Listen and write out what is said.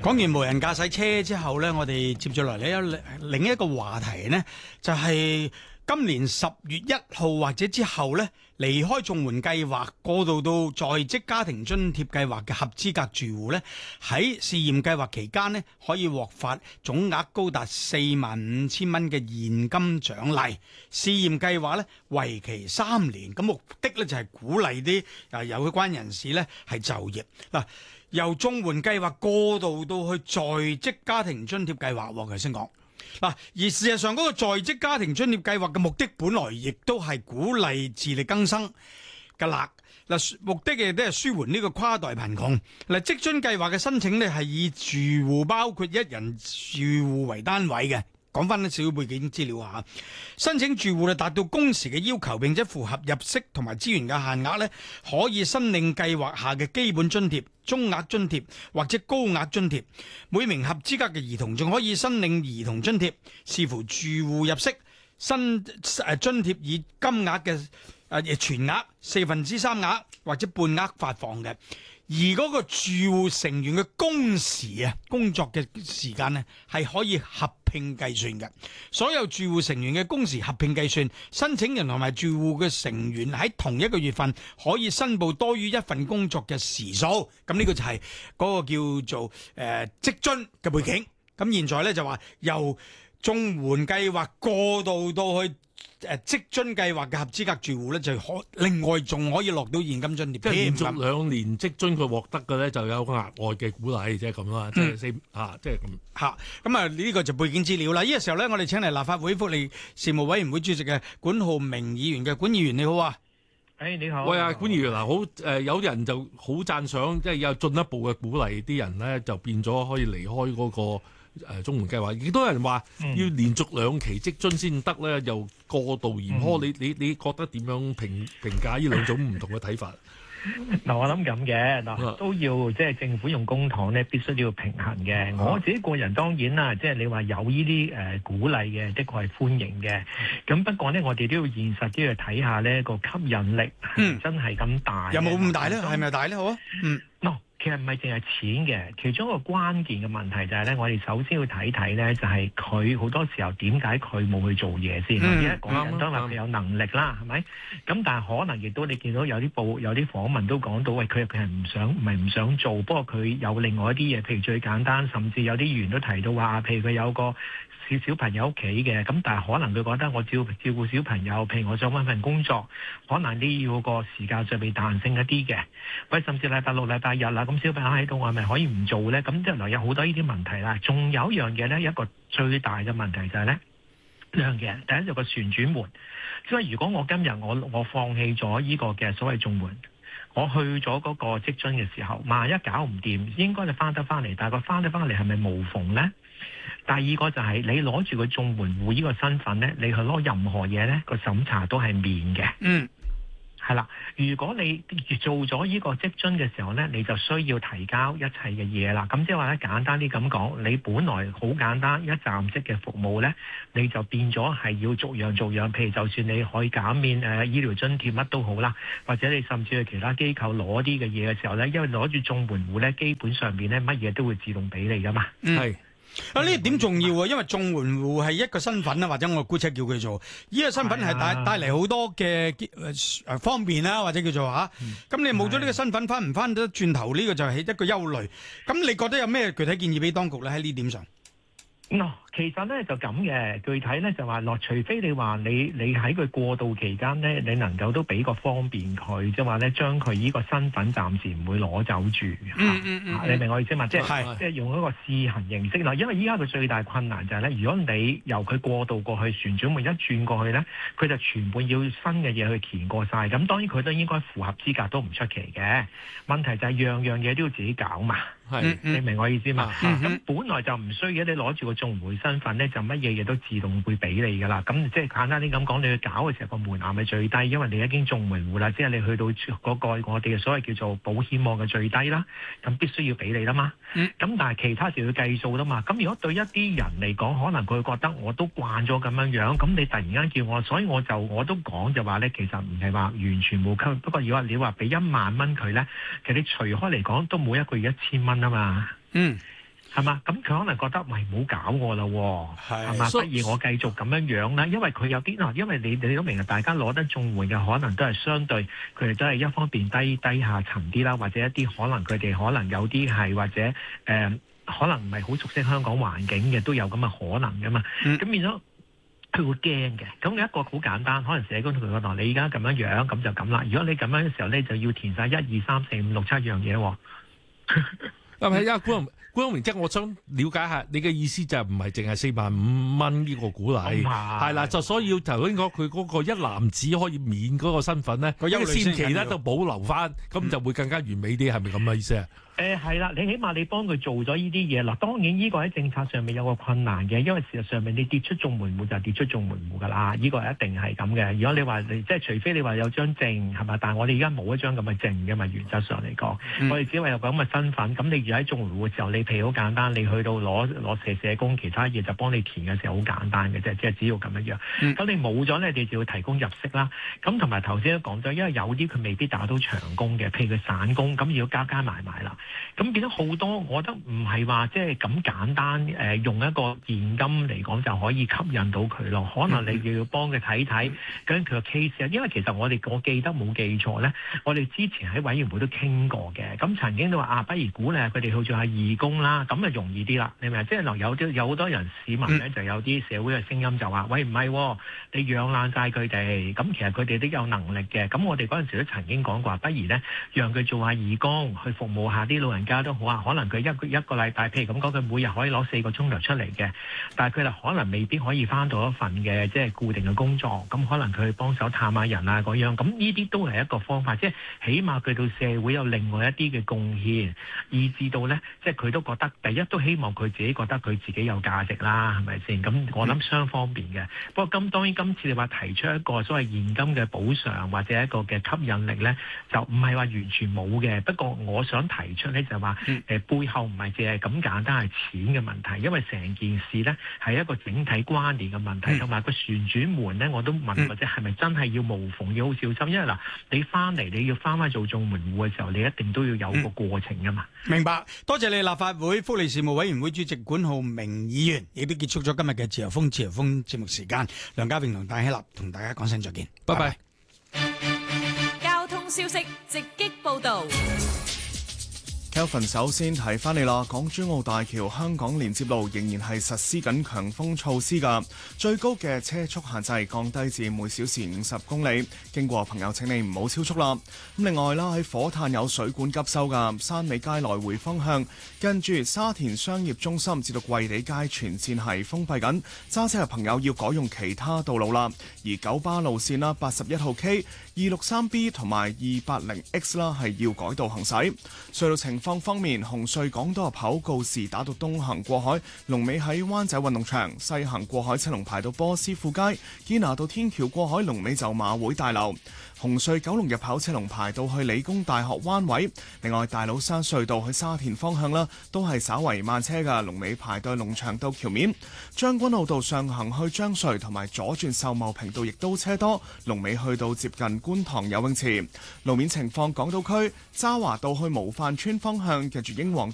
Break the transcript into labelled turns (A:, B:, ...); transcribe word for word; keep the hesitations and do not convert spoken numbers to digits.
A: 講完無人駕駛車之後呢，我哋接住來呢有另一個話題呢，就係今年十月一號或者之後呢，離開綜援計劃過渡到在職家庭津貼計劃嘅合資格住戶呢，喺試驗計劃期間呢，可以獲發總額高達四萬五千蚊嘅現金獎勵。試驗計劃呢，為期三年，咁目的呢就係鼓勵啲啊有關人士呢係就業嗱。由綜援計劃過渡到去在職家庭津貼計劃，我頭先講嗱，而事實上嗰個在職家庭津貼計劃嘅目的，本來亦都係鼓勵自力更生嘅啦。嗱，目的亦都係舒緩呢個跨代貧窮。嗱，職津計劃嘅申請呢係以住戶包括一人住戶為單位嘅。講翻啲少少背景資料嚇，申請住戶咧達到工時嘅要求，並且符合入息同埋資源嘅限額咧，可以申領計劃下嘅基本津貼、中額津貼或者高額津貼。每名合資格嘅兒童仲可以申領兒童津貼，視乎住戶入息，新誒津貼以金額嘅誒全額、四分之三額或者半額發放嘅。而嗰個住戶成員嘅工時啊，工作嘅時間呢，係可以合併計算嘅。所有住戶成員嘅工時合併計算，申請人同埋住戶嘅成員喺同一個月份可以申報多於一份工作嘅時數。咁呢個就係嗰個叫做誒職津嘅背景。咁現在呢，就話由綜援計劃過渡到去誒職津計劃嘅合資格住戶咧，就可另外仲可以落到現金津貼，
B: 即係連續兩年職津佢獲得嘅咧，就有額外嘅鼓勵，即係咁啦，即係四嚇，即係咁
A: 嚇。咁啊，呢個就背景資料啦。呢個時候咧，我哋請嚟立法會福利事務委員會主席嘅管浩鳴議員嘅。管議員你好啊，
C: 誒你好。
B: 喂啊，管議員嗱，好誒，有人就好讚賞，即係有進一步嘅鼓勵，啲人咧就變咗可以離開嗰個誒綜援計劃，亦都有人話要連續兩期職津先得咧，又過度嚴苛。嗯、你你你覺得點樣評評價呢兩種唔同嘅睇法？
C: 嗱，我諗咁嘅嗱，都要即係政府用公帑咧，必須要平衡嘅。我自己個人當然啦，即係你話有呢啲誒鼓勵嘅，的確係歡迎嘅。咁不過咧，我哋都要現實啲去睇下咧，個吸引力係真係咁大，
A: 有冇咁大咧？係咪大咧？好啊，嗯。
C: No. 其實唔係淨係錢嘅，其中一個關鍵嘅問題就係咧，我哋首先要睇睇咧，就係佢好多時候點解佢冇去做嘢先？而家講人都話佢有能力啦，係咪？咁但係可能亦都你見到有啲報有啲訪問都講到，喂，佢佢係唔想唔係唔想做，不過佢有另外一啲嘢，譬如最簡單，甚至有啲議員都提到話，譬如佢有個小小朋友屋企嘅，咁但係可能佢覺得我照照顧小朋友，譬如我想揾份工作，可能你要個時間上面彈性一啲嘅，喂，甚至禮拜六、禮拜日啦，咁小朋友喺度，我係咪可以唔做呢？咁即係來有好多呢啲問題啦。仲有一樣嘢呢，一個最大嘅問題就係呢兩樣嘢，第一就個旋轉門，即係如果我今日我我放棄咗呢個嘅所謂綜援，我去咗嗰個職津嘅時候，萬一搞唔掂，應該就翻得翻嚟，但係佢翻得翻嚟係咪無縫呢？第二個就係你攞住個綜援戶呢個身份呢，你去攞任何嘢呢，個審查都係免嘅。嗯，係啦。如果你做咗呢個職津嘅時候呢，你就需要提交一切嘅嘢啦。咁即係話咧，簡單啲咁講，你本來好簡單一站式嘅服務呢，你就變咗係要逐樣逐樣。譬如就算你可以減免誒、呃、醫療津貼乜都好啦，或者你甚至去其他機構攞啲嘅嘢嘅時候呢，因為攞住綜援戶呢，基本上面呢乜嘢都會自動俾你噶嘛。
A: 嗯，係。啊！呢點重要啊，因為綜援戶係一個身份啦，或者我姑且叫佢做呢個身份係帶帶嚟好多嘅誒方便啦，或者叫做吓。咁、嗯、你冇咗呢個身份，翻唔翻得轉頭？呢個就係一個憂慮。咁你覺得有咩具體建議俾當局咧？喺呢點上？
C: 哦，其實咧就咁嘅，具體咧就話落，除非你話你你喺佢過渡期間咧，你能夠都俾個方便佢，即係話咧將佢呢個身份暫時唔會攞走住。嗯嗯嗯，你明我意思嘛？即係即係用一個試行形式啦。因為依家佢最大困難就係咧，如果你由佢過渡過去旋轉門一轉過去咧，佢就全部要新嘅嘢去填過晒。咁當然佢都應該符合資格都唔出奇嘅。問題就係樣樣嘢都要自己搞嘛。係，你明我意思嘛？咁、嗯、本來就唔需要你攞住個綜援身份咧，就乜嘢嘢都自動會俾你噶啦。咁即係簡單啲咁講，你去搞嘅時候個門檻係最低，因為你已經綜援戶啦，即係你去到嗰個我哋嘅所謂叫做保險網嘅最低啦，咁必須要俾你啦嘛。咁、嗯、但係其他就要計數啦嘛。咁如果對一啲人嚟講，可能佢覺得我都慣咗咁樣樣，咁你突然間叫我，所以我就我都講就話咧，其實唔係話完全冇吸引。不過如果你話俾一萬蚊佢咧，其實你除開嚟講都冇一個月一千蚊啊嘛。嗯， 係嘛？咁佢可能覺得喂唔好搞我啦，係嘛？不如我繼續咁樣樣啦。因為佢有啲嗱，因為你你都明啊，大家攞得綜援嘅可能都係相對佢哋都係一方面低低下層啲啦，或者一啲可能佢哋可能有啲係或者誒、呃、可能唔係好熟悉香港環境嘅都有咁嘅可能噶嘛。咁、嗯、變咗佢會驚嘅。咁有一個好簡單，可能社工同佢講：你而家咁樣樣，咁就咁啦。如果你咁樣嘅時候咧，就要填晒一二三四五六七樣嘢喎。
B: 係咪啊？古古永明，即係我想了解下你嘅意思，就唔係淨係四萬五蚊呢個鼓勵，係啦，就所以要頭先講佢嗰個一男子可以免嗰個身份咧，個先期咧都保留翻，咁、嗯、就會更加完美啲，係咪咁嘅意思啊？
C: 誒係啦，你起碼你幫佢做咗呢啲嘢啦。當然呢個喺政策上面有個困難嘅，因為事實上面你跌出綜援戶就跌出綜援戶㗎啦。呢個係一定係咁嘅。如果你話你即係除非你話有張證係咪？但係我哋而家冇一張咁嘅證嘅嘛。原則上嚟講，嗯、我哋只係有咁嘅身份。咁你如果喺綜援戶嘅時候，你譬如好簡單，你去到攞攞社社工其他嘢就幫你填嘅時候好簡單嘅啫，即係只要咁樣樣。咁、嗯、你冇咗咧，你就要提供入息啦。咁同埋頭先都講咗，因為有啲佢未必打到長工嘅，譬如佢散工，咁要加加埋埋啦。咁變咗好多，我覺得唔係話即係咁簡單誒、呃，用一個現金嚟講就可以吸引到佢咯。可能你要幫佢睇睇究竟佢個 case 啊，因為其實我哋我記得冇記錯咧，我哋之前喺委員會都傾過嘅。咁曾經都話啊，不如鼓勵佢哋去做下義工啦，咁就容易啲啦。你明唔明？即係嗱，有啲有好多人市民咧，就有啲社會嘅聲音就話：喂，唔係、哦，你養爛晒佢哋，咁其實佢哋都有能力嘅。咁我哋嗰陣時都曾經講過，不如咧讓佢做下義工，去服務下啲老人家。都好啊，可能佢一個一個禮拜，譬如咁講，佢每日可以攞四個鐘頭出嚟嘅，但係佢哋可能未必可以翻到一份嘅即係固定嘅工作，咁可能佢去幫手探下人啊嗰樣，咁呢啲都係一個方法，即係起碼佢對社會有另外一啲嘅貢獻，以至到咧，即係佢都覺得第一都希望佢自己覺得佢自己有價值啦，係咪先？咁我諗雙方面嘅。不過今當然今次你話提出一個所謂現金嘅補償或者一個嘅吸引力咧，就唔係話完全冇嘅。不過我想提出咧就話。誒、呃、背後唔係淨係咁簡單係錢嘅問題，因為成件事呢係一個整體關聯嘅問題，同埋個旋轉門呢，我都問或者係咪真係要無縫要好小心，因為嗱你翻嚟你要翻翻做綜援戶嘅時候，你一定都要有個過程噶嘛、
A: 嗯。明白，多謝你立法會福利事務委員會主席管浩鳴議員，亦都結束咗今日嘅自由風自由風節目時間。梁家榮同戴希立同大家講聲再見，拜拜。
D: 交通消息直擊報導。
E: Kelvin 首先提翻你啦，港珠澳大橋香港連接路仍然係實施緊強風措施㗎，最高嘅車速限制降低至每小時五十公里，經過朋友請你唔好超速啦。咁另外啦，喺火炭有水管急修㗎，山尾街來回方向跟住沙田商業中心至到桂地街全線係封閉緊，揸車嘅朋友要改用其他道路啦。而九巴路線啦，八十一號 K、二六三 B 同埋二八零 X 啦係要改道行駛。隧道情況方面，紅隧港島入口告士打道東行過海，龍尾喺灣仔運動場；西行過海車龍排到波斯富街，堅拿道天橋過海龍尾就馬會大樓。紅隧九龍入口車龍排到去理工大學灣位。另外，大老山隧道去沙田方向啦，都係稍為慢車㗎，龍尾排到龍翔道橋面。將軍澳道上行去將隧同埋左轉秀茂坪道亦都車多，龍尾去到接近觀塘游泳池。路面情況，港島區渣華道去模範村方向近住英皇